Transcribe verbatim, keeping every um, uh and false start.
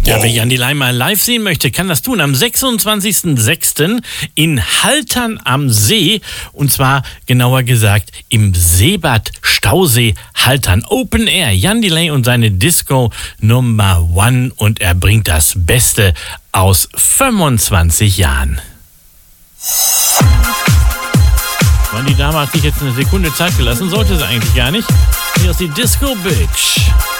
Ja, wer Jan Delay mal live sehen möchte, kann das tun am sechsundzwanzigsten sechsten in Haltern am See. Und zwar genauer gesagt im Seebad Stausee Haltern. Open Air. Jan Delay und seine Disco Number One. Und er bringt das Beste aus fünfundzwanzig Jahren. Und die Dame hat sich jetzt eine Sekunde Zeit gelassen. Sollte sie eigentlich gar nicht. Hier ist die Disco Bitch.